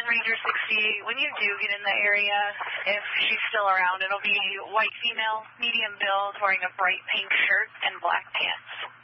Ranger 60, when you do get in the area, if she's still around, it'll be white female, medium build, wearing a bright pink shirt and black pants.